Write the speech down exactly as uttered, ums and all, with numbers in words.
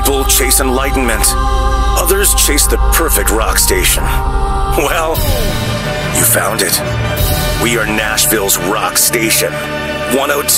people chase enlightenment. Others chase the perfect rock station. Well, you found it. We are Nashville's rock station. one oh two